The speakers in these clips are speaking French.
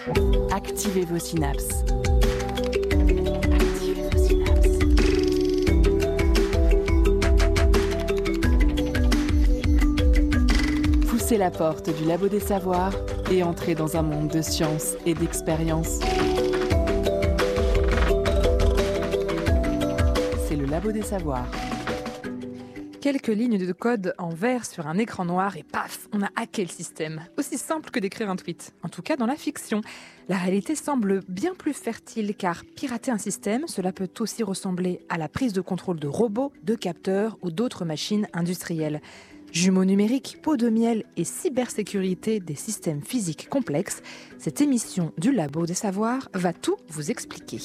Activez vos synapses. Activez vos synapses. Poussez la porte du Labo des Savoirs et entrez dans un monde de science et d'expérience. C'est le Labo des Savoirs. Quelques lignes de code en vert sur un écran noir et paf, on a hacké le système. Aussi simple que d'écrire un tweet. En tout cas dans la fiction. La réalité semble bien plus fertile car pirater un système, cela peut aussi ressembler à la prise de contrôle de robots, de capteurs ou d'autres machines industrielles. Jumeaux numériques, pots de miel et cybersécurité des systèmes physiques complexes, cette émission du Labo des Savoirs va tout vous expliquer.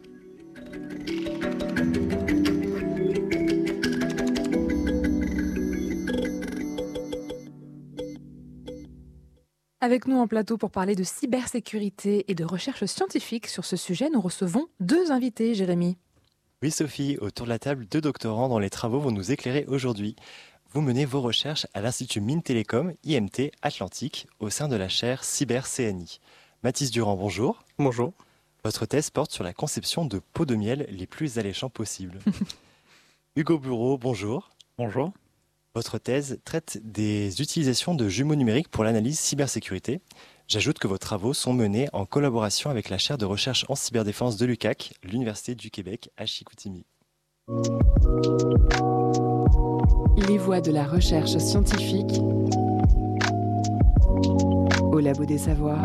Avec nous en plateau pour parler de cybersécurité et de recherche scientifique sur ce sujet, nous recevons deux invités, Jérémy. Oui Sophie, autour de la table, deux doctorants dont les travaux vont nous éclairer aujourd'hui. Vous menez vos recherches à l'Institut Mines Télécom, IMT Atlantique, au sein de la chaire Cyber CNI. Mathis Durand, bonjour. Bonjour. Votre thèse porte sur la conception de pots de miel les plus alléchants possibles. Hugo Bureau, bonjour. Bonjour. Votre thèse traite des utilisations de jumeaux numériques pour l'analyse cybersécurité. J'ajoute que vos travaux sont menés en collaboration avec la chaire de recherche en cyberdéfense de l'UQAC, l'Université du Québec à Chicoutimi. Les voies de la recherche scientifique au Labo des Savoirs.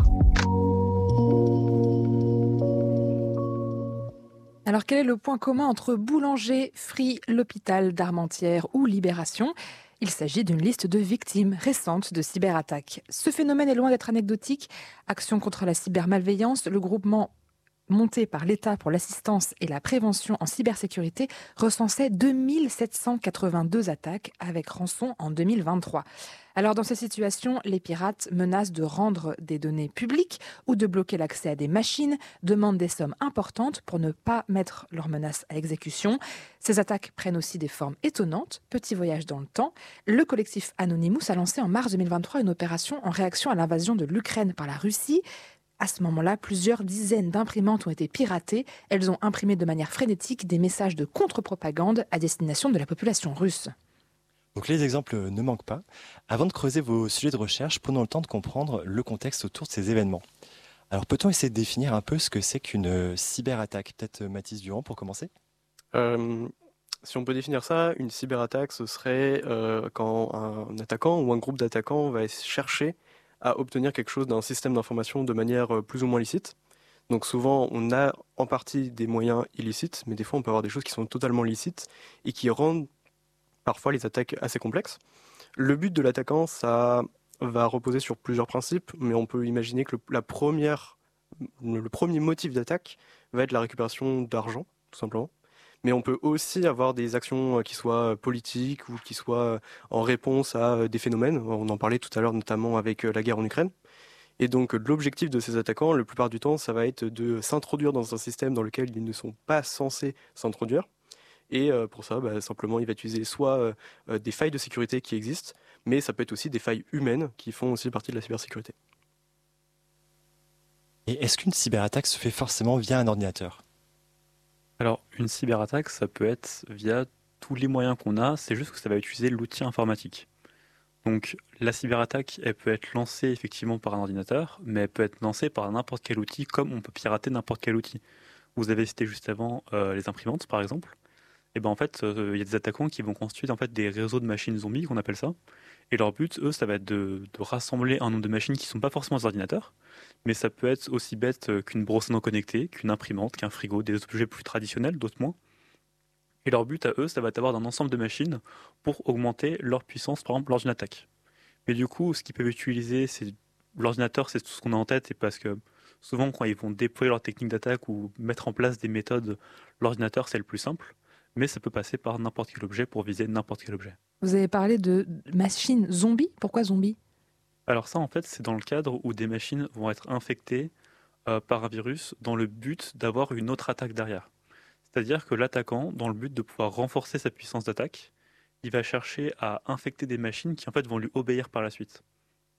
Alors quel est le point commun entre Boulanger, Free, l'hôpital d'Armentières ou Libération ? Il s'agit d'une liste de victimes récentes de cyberattaques. Ce phénomène est loin d'être anecdotique. Action contre la cybermalveillance, le groupement monté par l'État pour l'assistance et la prévention en cybersécurité recensait 2782 attaques avec rançon en 2023. Alors dans ces situations, les pirates menacent de rendre des données publiques ou de bloquer l'accès à des machines, demandent des sommes importantes pour ne pas mettre leurs menaces à exécution. Ces attaques prennent aussi des formes étonnantes. Petit voyage dans le temps, le collectif Anonymous a lancé en mars 2023 une opération en réaction à l'invasion de l'Ukraine par la Russie. À ce moment-là, plusieurs dizaines d'imprimantes ont été piratées. Elles ont imprimé de manière frénétique des messages de contre-propagande à destination de la population russe. Donc les exemples ne manquent pas. Avant de creuser vos sujets de recherche, prenons le temps de comprendre le contexte autour de ces événements. Alors peut-on essayer de définir un peu ce que c'est qu'une cyberattaque ? Peut-être Mathis Durand pour commencer ? Si on peut définir ça, une cyberattaque, ce serait quand un attaquant ou un groupe d'attaquants va chercher à obtenir quelque chose d'un système d'information de manière plus ou moins licite. Donc souvent, on a en partie des moyens illicites, mais des fois, on peut avoir des choses qui sont totalement licites et qui rendent parfois les attaques assez complexes. Le but de l'attaquant, ça va reposer sur plusieurs principes, mais on peut imaginer que le premier motif d'attaque va être la récupération d'argent, tout simplement. Mais on peut aussi avoir des actions qui soient politiques ou qui soient en réponse à des phénomènes. On en parlait tout à l'heure, notamment avec la guerre en Ukraine. Et donc l'objectif de ces attaquants, la plupart du temps, ça va être de s'introduire dans un système dans lequel ils ne sont pas censés s'introduire. Et pour ça, simplement, il va utiliser soit des failles de sécurité qui existent, mais ça peut être aussi des failles humaines qui font aussi partie de la cybersécurité. Et est-ce qu'une cyberattaque se fait forcément via un ordinateur ? Alors, une cyberattaque, ça peut être via tous les moyens qu'on a, c'est juste que ça va utiliser l'outil informatique. Donc, la cyberattaque, elle peut être lancée effectivement par un ordinateur, mais elle peut être lancée par n'importe quel outil, comme on peut pirater n'importe quel outil. Vous avez cité juste avant les imprimantes, par exemple. Et ben en fait, il y a des attaquants qui vont constituer en fait des réseaux de machines zombies, qu'on appelle ça. Et leur but, eux, ça va être de rassembler un nombre de machines qui ne sont pas forcément des ordinateurs, mais ça peut être aussi bête qu'une brosse à dents connectée, qu'une imprimante, qu'un frigo, des objets plus traditionnels, d'autres moins. Et leur but à eux, ça va être d'avoir un ensemble de machines pour augmenter leur puissance, par exemple, lors d'une attaque. Mais du coup, ce qu'ils peuvent utiliser, c'est l'ordinateur, c'est tout ce qu'on a en tête, et parce que souvent, quand ils vont déployer leur technique d'attaque ou mettre en place des méthodes, l'ordinateur, c'est le plus simple, mais ça peut passer par n'importe quel objet pour viser n'importe quel objet. Vous avez parlé de machines zombies. Pourquoi zombies ? Alors ça, en fait, c'est dans le cadre où des machines vont être infectées par un virus dans le but d'avoir une autre attaque derrière. C'est-à-dire que l'attaquant, dans le but de pouvoir renforcer sa puissance d'attaque, il va chercher à infecter des machines qui en fait vont lui obéir par la suite.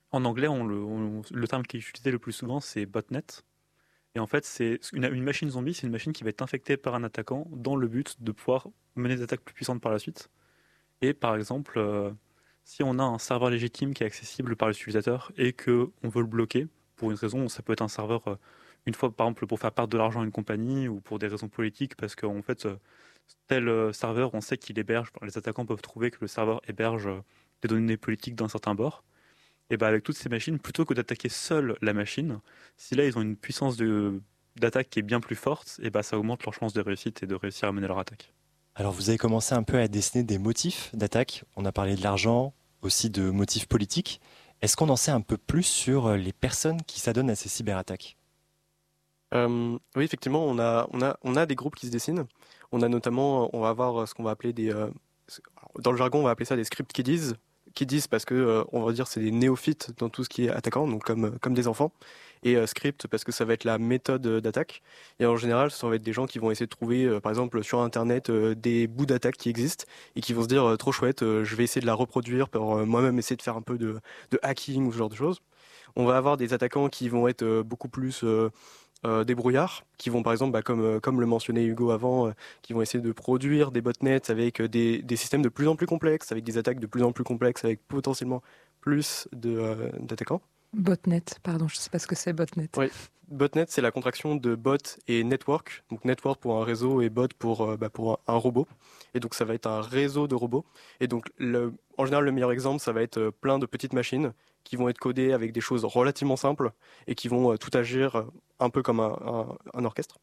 En anglais, le terme qui est utilisé le plus souvent, c'est botnet. Et en fait, c'est une machine zombie, c'est une machine qui va être infectée par un attaquant dans le but de pouvoir mener des attaques plus puissantes par la suite. Et par exemple, si on a un serveur légitime qui est accessible par l'utilisateur et qu'on veut le bloquer, pour une raison, ça peut être un serveur, une fois par exemple pour faire perdre de l'argent à une compagnie ou pour des raisons politiques, parce qu'en fait, tel serveur, on sait qu'il héberge, les attaquants peuvent trouver que le serveur héberge des données politiques d'un certain bord. Et bien avec toutes ces machines, plutôt que d'attaquer seule la machine, si là ils ont une puissance d'attaque qui est bien plus forte, et ben ça augmente leur chance de réussite et de réussir à mener leur attaque. Alors vous avez commencé un peu à dessiner des motifs d'attaque. On a parlé de l'argent, aussi de motifs politiques. Est-ce qu'on en sait un peu plus sur les personnes qui s'adonnent à ces cyberattaques? Oui, effectivement, on a des groupes qui se dessinent. On a notamment, on va avoir ce qu'on va appeler dans le jargon, on va appeler ça des script kiddies. Kiddies parce que, on va dire, c'est des néophytes dans tout ce qui est attaquant, donc comme des enfants. Et script parce que ça va être la méthode d'attaque. Et en général, ça va être des gens qui vont essayer de trouver, par exemple, sur Internet, des bouts d'attaque qui existent et qui vont se dire, trop chouette, je vais essayer de la reproduire pour moi-même essayer de faire un peu de hacking ou ce genre de choses. On va avoir des attaquants qui vont être beaucoup plus débrouillards, qui vont par exemple, comme le mentionnait Hugo avant, qui vont essayer de produire des botnets avec des systèmes de plus en plus complexes, avec des attaques de plus en plus complexes, avec potentiellement plus d'attaquants. Botnet, pardon, je ne sais pas ce que c'est botnet. Oui, botnet, c'est la contraction de bot et network. Donc network pour un réseau et bot pour un robot. Et donc ça va être un réseau de robots. Et donc en général, le meilleur exemple, ça va être plein de petites machines qui vont être codées avec des choses relativement simples et qui vont tout agir un peu comme un orchestre.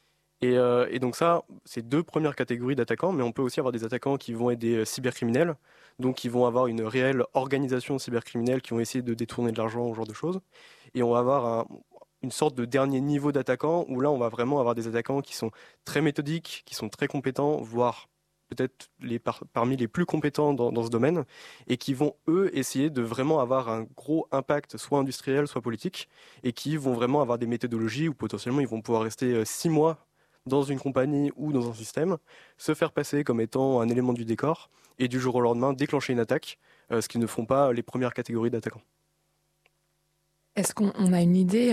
Et donc ça, c'est deux premières catégories d'attaquants, mais on peut aussi avoir des attaquants qui vont être des cybercriminels, donc qui vont avoir une réelle organisation cybercriminelle, qui vont essayer de détourner de l'argent, ce genre de choses. Et on va avoir une sorte de dernier niveau d'attaquants, où là, on va vraiment avoir des attaquants qui sont très méthodiques, qui sont très compétents, voire peut-être parmi les plus compétents dans ce domaine, et qui vont, eux, essayer de vraiment avoir un gros impact, soit industriel, soit politique, et qui vont vraiment avoir des méthodologies où potentiellement ils vont pouvoir rester 6 mois dans une compagnie ou dans un système, se faire passer comme étant un élément du décor, et du jour au lendemain déclencher une attaque, ce qui ne font pas les premières catégories d'attaquants. Est-ce qu'on a une idée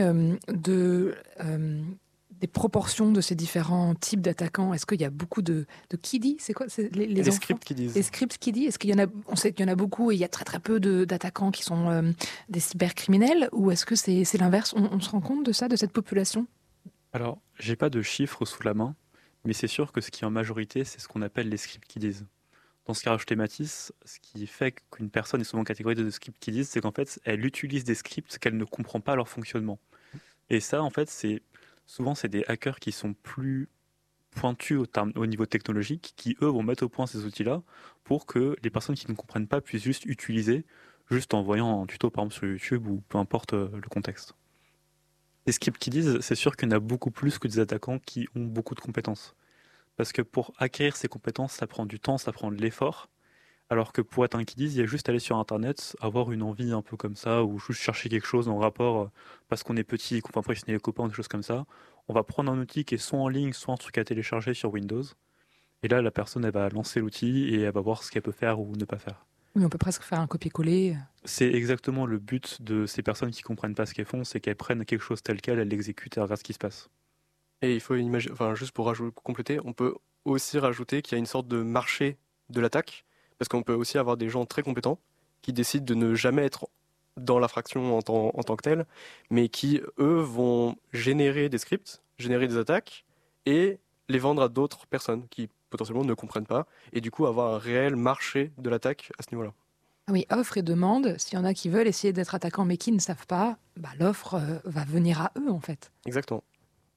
des proportions de ces différents types d'attaquants? Est-ce qu'il y a beaucoup de kiddies? C'est quoi? C'est les enfants? Scripts kiddies. Les scripts kiddies. Est-ce qu'il y en a? On sait qu'il y en a beaucoup et il y a très très peu d'attaquants qui sont des cybercriminels, ou est-ce que c'est l'inverse? On se rend compte de ça, de cette population? Alors, j'ai pas de chiffres sous la main, mais c'est sûr que ce qui est en majorité, c'est ce qu'on appelle les script kiddies. Dans ce qu'a rajouté Mathis, ce qui fait qu'une personne est souvent catégorisée de script kiddies, c'est qu'en fait, elle utilise des scripts qu'elle ne comprend pas leur fonctionnement. Et ça, en fait, souvent c'est des hackers qui sont plus pointus au niveau technologique, qui eux vont mettre au point ces outils-là pour que les personnes qui ne comprennent pas puissent juste utiliser, juste en voyant un tuto par exemple sur YouTube ou peu importe le contexte. Les script kiddies, c'est sûr qu'il y en a beaucoup plus que des attaquants qui ont beaucoup de compétences. Parce que pour acquérir ces compétences, ça prend du temps, ça prend de l'effort. Alors que pour être un kiddies, il y a juste à aller sur Internet, avoir une envie un peu comme ça, ou juste chercher quelque chose en rapport, parce qu'on est petit et qu'on veut impressionner les copains, des choses comme ça. On va prendre un outil qui est soit en ligne, soit un truc à télécharger sur Windows. Et là, la personne, elle va lancer l'outil et elle va voir ce qu'elle peut faire ou ne pas faire. Oui, on peut presque faire un copier-coller. C'est exactement le but de ces personnes qui comprennent pas ce qu'elles font, c'est qu'elles prennent quelque chose tel quel, elles l'exécutent et elles regardent ce qui se passe. Et il faut imaginer, enfin, juste pour compléter, on peut aussi rajouter qu'il y a une sorte de marché de l'attaque, parce qu'on peut aussi avoir des gens très compétents qui décident de ne jamais être dans l'infraction en tant que telle, mais qui, eux, vont générer des scripts, générer des attaques, et les vendre à d'autres personnes qui potentiellement ne comprennent pas, et du coup avoir un réel marché de l'attaque à ce niveau-là. Ah oui, offre et demande. S'il y en a qui veulent essayer d'être attaquants mais qui ne savent pas, l'offre va venir à eux en fait. Exactement.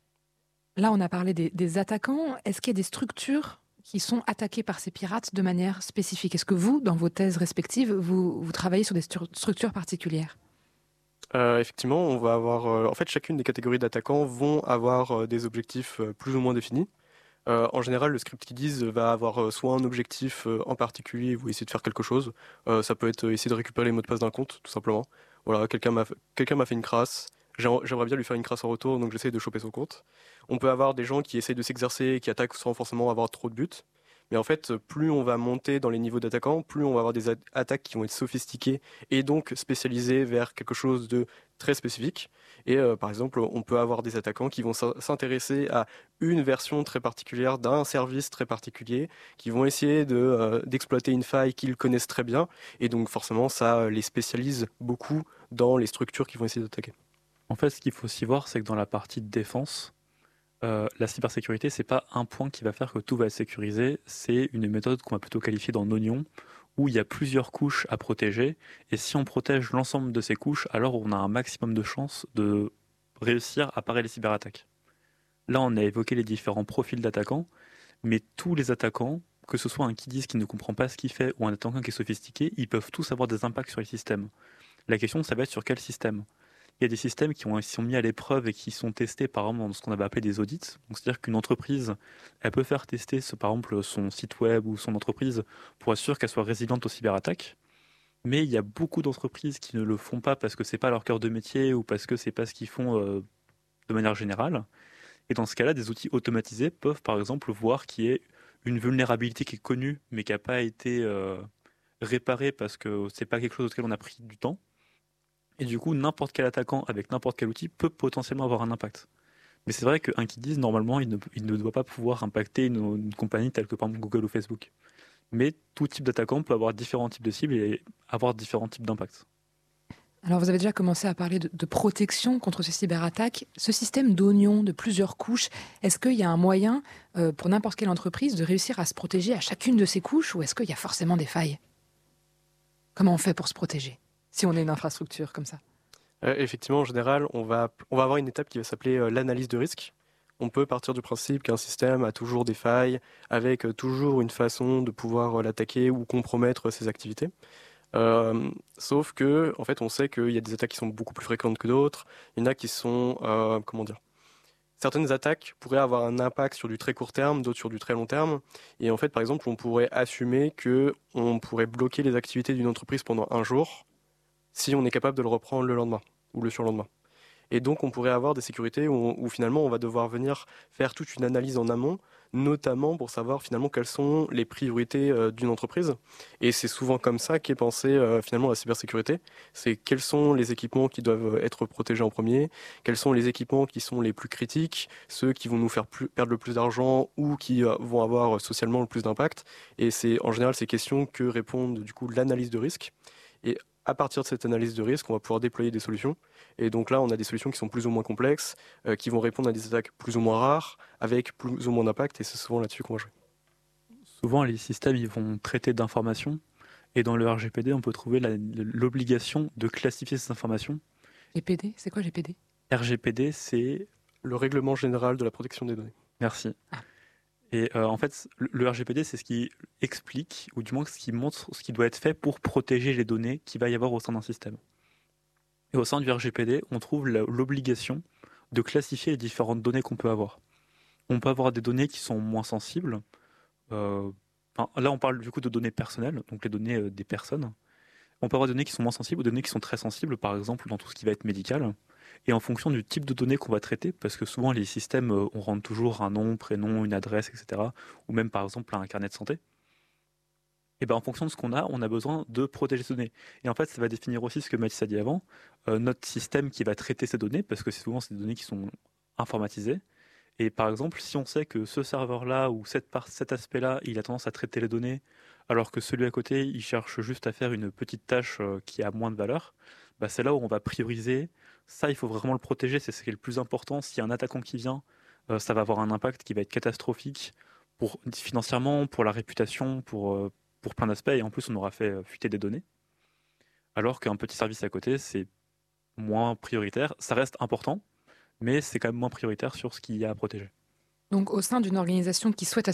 Là, on a parlé des attaquants. Est-ce qu'il y a des structures qui sont attaquées par ces pirates de manière spécifique? Est-ce que vous, dans vos thèses respectives, vous travaillez sur des structures particulières? Effectivement, on va avoir... en fait, chacune des catégories d'attaquants vont avoir des objectifs plus ou moins définis. En général, le script kiddies va avoir soit un objectif en particulier, vous essayez de faire quelque chose. Ça peut être essayer de récupérer les mots de passe d'un compte, tout simplement. Voilà, quelqu'un m'a fait une crasse. J'aimerais bien lui faire une crasse en retour, donc j'essaie de choper son compte. On peut avoir des gens qui essayent de s'exercer et qui attaquent sans forcément avoir trop de buts. Mais en fait, plus on va monter dans les niveaux d'attaquants, plus on va avoir des attaques qui vont être sophistiquées et donc spécialisées vers quelque chose de très spécifique. Et par exemple, on peut avoir des attaquants qui vont s'intéresser à une version très particulière d'un service très particulier, qui vont essayer d'exploiter une faille qu'ils connaissent très bien. Et donc forcément, ça les spécialise beaucoup dans les structures qui vont essayer d'attaquer. En fait, ce qu'il faut aussi voir, c'est que dans la partie de défense, la cybersécurité, c'est pas un point qui va faire que tout va être sécurisé, c'est une méthode qu'on va plutôt qualifier d'en oignon, où il y a plusieurs couches à protéger, et si on protège l'ensemble de ces couches, alors on a un maximum de chances de réussir à parer les cyberattaques. Là, on a évoqué les différents profils d'attaquants, mais tous les attaquants, que ce soit un qui ne comprend pas ce qu'il fait ou un attaquant qui est sophistiqué, ils peuvent tous avoir des impacts sur les systèmes. La question, ça va être sur quel système. Il y a des systèmes qui sont mis à l'épreuve et qui sont testés par exemple dans ce qu'on avait appelé des audits. Donc, c'est-à-dire qu'une entreprise, elle peut faire tester par exemple son site web ou son entreprise pour être sûr qu'elle soit résiliente aux cyberattaques. Mais il y a beaucoup d'entreprises qui ne le font pas parce que c'est pas leur cœur de métier ou parce que c'est pas ce qu'ils font de manière générale. Et dans ce cas-là, des outils automatisés peuvent par exemple voir qu'il y ait une vulnérabilité qui est connue mais qui n'a pas été réparée parce que c'est pas quelque chose auquel on a pris du temps. Et du coup, n'importe quel attaquant avec n'importe quel outil peut potentiellement avoir un impact. Mais c'est vrai qu'un qui normalement, il ne doit pas pouvoir impacter une compagnie telle que par exemple Google ou Facebook. Mais tout type d'attaquant peut avoir différents types de cibles et avoir différents types d'impacts. Alors, vous avez déjà commencé à parler de protection contre ces cyberattaques. Ce système d'oignons de plusieurs couches, est-ce qu'il y a un moyen pour n'importe quelle entreprise de réussir à se protéger à chacune de ces couches ou est-ce qu'il y a forcément des failles? Comment on fait pour se protéger si on est une infrastructure comme ça? Effectivement, en général, on va avoir une étape qui va s'appeler l'analyse de risque. On peut partir du principe qu'un système a toujours des failles, avec toujours une façon de pouvoir l'attaquer ou compromettre ses activités. Sauf que, en fait, on sait qu'il y a des attaques qui sont beaucoup plus fréquentes que d'autres. Il y en a qui sont, certaines attaques pourraient avoir un impact sur du très court terme, d'autres sur du très long terme. Et en fait, par exemple, on pourrait assumer que on pourrait bloquer les activités d'une entreprise pendant un jour si on est capable de le reprendre le lendemain ou le surlendemain. Et donc, on pourrait avoir des sécurités où finalement, on va devoir venir faire toute une analyse en amont, notamment pour savoir finalement quelles sont les priorités d'une entreprise. Et c'est souvent comme ça qu'est pensée finalement la cybersécurité. C'est quels sont les équipements qui doivent être protégés en premier, quels sont les équipements qui sont les plus critiques, ceux qui vont nous faire perdre le plus d'argent ou qui vont avoir socialement le plus d'impact. Et c'est en général ces questions que répondent du coup l'analyse de risque. Et à partir de cette analyse de risque, on va pouvoir déployer des solutions. Et donc là, on a des solutions qui sont plus ou moins complexes, qui vont répondre à des attaques plus ou moins rares, avec plus ou moins d'impact, et c'est souvent là-dessus qu'on va jouer. Souvent, les systèmes ils vont traiter d'informations, et dans le RGPD, on peut trouver l'obligation de classifier ces informations. GPD, c'est quoi GPD? RGPD, c'est... Le règlement général de la protection des données. Merci. Et en fait, le RGPD, c'est ce qui explique, ou du moins ce qui montre ce qui doit être fait pour protéger les données qu'il va y avoir au sein d'un système. Et au sein du RGPD, on trouve l'obligation de classifier les différentes données qu'on peut avoir. On peut avoir des données qui sont moins sensibles. Là, on parle du coup de données personnelles, donc les données des personnes. On peut avoir des données qui sont moins sensibles ou des données qui sont très sensibles, par exemple dans tout ce qui va être médical. Et en fonction du type de données qu'on va traiter, parce que souvent les systèmes, on rentre toujours un nom, prénom, une adresse, etc. Ou même par exemple un carnet de santé. Et ben en fonction de ce qu'on a, on a besoin de protéger ces données. Et en fait, ça va définir aussi ce que Mathis a dit avant, notre système qui va traiter ces données, parce que souvent c'est des données qui sont informatisées. Et par exemple, si on sait que ce serveur-là ou cet aspect-là, il a tendance à traiter les données, alors que celui à côté, il cherche juste à faire une petite tâche qui a moins de valeur, bah c'est là où on va prioriser. Ça, il faut vraiment le protéger, c'est ce qui est le plus important. S'il y a un attaquant qui vient, ça va avoir un impact qui va être catastrophique financièrement, pour la réputation, pour plein d'aspects. Et en plus, on aura fait fuiter des données. Alors qu'un petit service à côté, c'est moins prioritaire. Ça reste important, mais c'est quand même moins prioritaire sur ce qu'il y a à protéger. Donc, au sein d'une organisation qui souhaite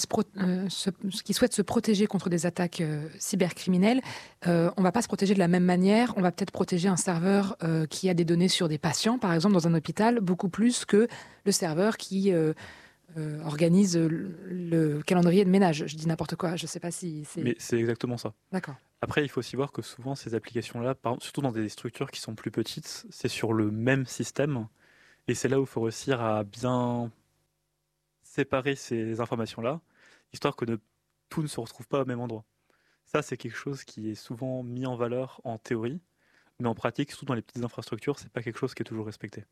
se protéger contre des attaques cybercriminelles, on ne va pas se protéger de la même manière. On va peut-être protéger un serveur qui a des données sur des patients, par exemple, dans un hôpital, beaucoup plus que le serveur qui organise le calendrier de ménage. Je dis n'importe quoi, je ne sais pas si c'est... Mais c'est exactement ça. D'accord. Après, il faut aussi voir que souvent, ces applications-là, surtout dans des structures qui sont plus petites, c'est sur le même système. Et c'est là où il faut réussir à bien séparer ces informations-là, histoire que tout ne se retrouve pas au même endroit. Ça, c'est quelque chose qui est souvent mis en valeur en théorie, mais en pratique, surtout dans les petites infrastructures, c'est pas quelque chose qui est toujours respecté.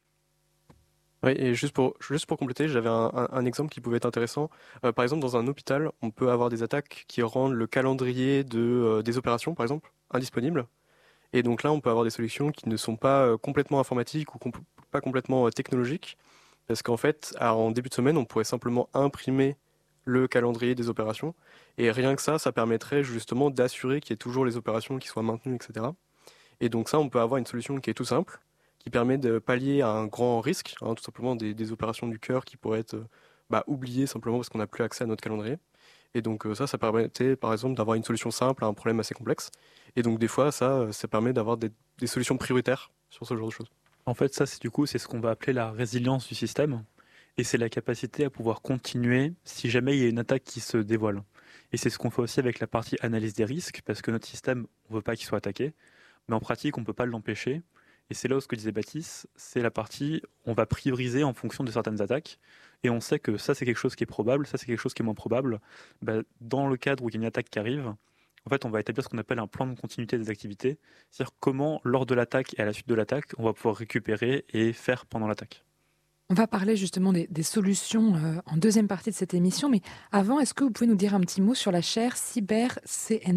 Oui, et juste pour compléter, j'avais un exemple qui pouvait être intéressant. Par exemple, dans un hôpital, on peut avoir des attaques qui rendent le calendrier des opérations, par exemple, indisponible. Et donc là, on peut avoir des solutions qui ne sont pas complètement informatiques ou pas complètement technologiques. Parce qu'en fait, en début de semaine, on pourrait simplement imprimer le calendrier des opérations. Et rien que ça permettrait justement d'assurer qu'il y ait toujours les opérations qui soient maintenues, etc. Et donc ça, on peut avoir une solution qui est tout simple, qui permet de pallier à un grand risque, tout simplement des opérations du cœur qui pourraient être oubliées simplement parce qu'on n'a plus accès à notre calendrier. Et donc ça permettait par exemple d'avoir une solution simple à un problème assez complexe. Et donc des fois, ça permet d'avoir des solutions prioritaires sur ce genre de choses. En fait, ça, c'est ce qu'on va appeler la résilience du système. Et c'est la capacité à pouvoir continuer si jamais il y a une attaque qui se dévoile. Et c'est ce qu'on fait aussi avec la partie analyse des risques, parce que notre système, on ne veut pas qu'il soit attaqué, mais en pratique, on ne peut pas l'empêcher. Et c'est là où ce que disait Baptiste, c'est la partie, on va prioriser en fonction de certaines attaques, et on sait que ça c'est quelque chose qui est probable, ça c'est quelque chose qui est moins probable. Dans le cadre où il y a une attaque qui arrive, en fait on va établir ce qu'on appelle un plan de continuité des activités, c'est-à-dire comment lors de l'attaque et à la suite de l'attaque, on va pouvoir récupérer et faire pendant l'attaque. On va parler justement des solutions en deuxième partie de cette émission, mais avant, est-ce que vous pouvez nous dire un petit mot sur la chaire Cyber CNI ?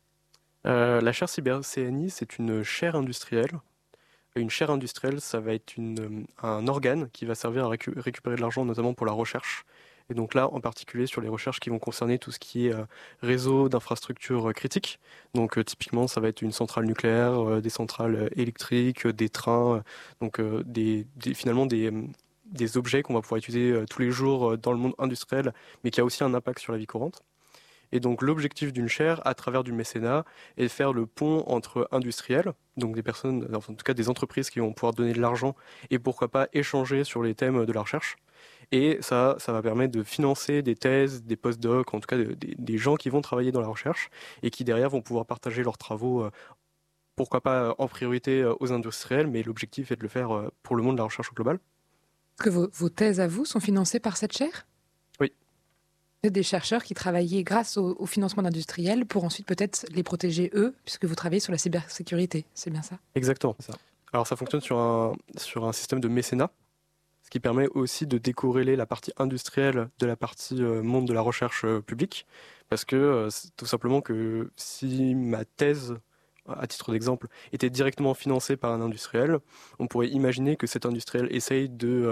La chaire Cyber CNI, c'est une chaire industrielle. Une chaire industrielle, ça va être un organe qui va servir à récupérer de l'argent, notamment pour la recherche. Et donc là, en particulier sur les recherches qui vont concerner tout ce qui est réseau d'infrastructures critiques. Donc typiquement, ça va être une centrale nucléaire, des centrales électriques, des trains, donc finalement des objets qu'on va pouvoir utiliser tous les jours dans le monde industriel, mais qui a aussi un impact sur la vie courante. Et donc l'objectif d'une chaire, à travers du mécénat, est de faire le pont entre industriels, donc des personnes, enfin, en tout cas des entreprises qui vont pouvoir donner de l'argent et pourquoi pas échanger sur les thèmes de la recherche. Et ça va permettre de financer des thèses, des post-docs, en tout cas des gens qui vont travailler dans la recherche et qui derrière vont pouvoir partager leurs travaux, pourquoi pas en priorité aux industriels, mais l'objectif est de le faire pour le monde de la recherche au global. Est-ce que vos thèses à vous sont financées par cette chaire ? Oui. Vous êtes des chercheurs qui travaillaient grâce au financement d'industriels pour ensuite peut-être les protéger eux, puisque vous travaillez sur la cybersécurité, c'est bien ça ? Exactement. Ça. Alors ça fonctionne sur un système de mécénat, ce qui permet aussi de décorréler la partie industrielle de la partie monde de la recherche publique, parce que tout simplement que si ma thèse, à titre d'exemple, était directement financée par un industriel, on pourrait imaginer que cet industriel essaye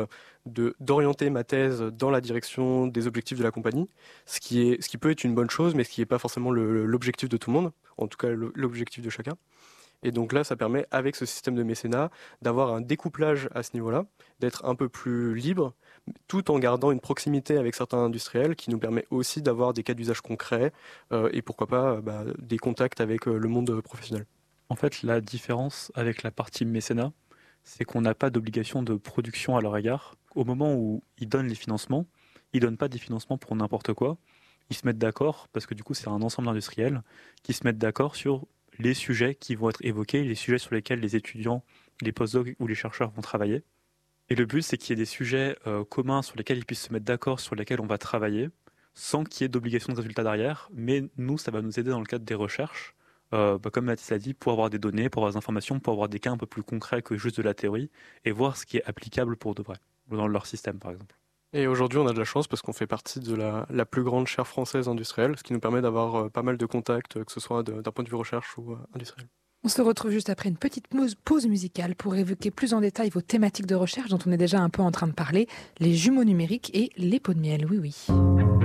d'orienter ma thèse dans la direction des objectifs de la compagnie, ce qui peut être une bonne chose, mais ce qui n'est pas forcément l'objectif de tout le monde, en tout cas l'objectif de chacun. Et donc là, ça permet, avec ce système de mécénat, d'avoir un découplage à ce niveau-là, d'être un peu plus libre, tout en gardant une proximité avec certains industriels qui nous permet aussi d'avoir des cas d'usage concrets et pourquoi pas des contacts avec le monde professionnel. En fait, la différence avec la partie mécénat, c'est qu'on n'a pas d'obligation de production à leur égard. Au moment où ils donnent les financements, ils ne donnent pas des financements pour n'importe quoi. Ils se mettent d'accord, parce que du coup, c'est un ensemble d'industriels qui se mettent d'accord sur les sujets qui vont être évoqués, les sujets sur lesquels les étudiants, les postdocs ou les chercheurs vont travailler. Et le but, c'est qu'il y ait des sujets communs sur lesquels ils puissent se mettre d'accord, sur lesquels on va travailler, sans qu'il y ait d'obligation de résultat derrière. Mais nous, ça va nous aider dans le cadre des recherches, comme Mathis l'a dit, pour avoir des données, pour avoir des informations, pour avoir des cas un peu plus concrets que juste de la théorie, et voir ce qui est applicable pour de vrai, dans leur système par exemple. Et aujourd'hui, on a de la chance parce qu'on fait partie de la plus grande chaire française industrielle, ce qui nous permet d'avoir pas mal de contacts, que ce soit d'un point de vue recherche ou industriel. On se retrouve juste après une petite pause musicale pour évoquer plus en détail vos thématiques de recherche dont on est déjà un peu en train de parler, les jumeaux numériques et les pots de miel, oui.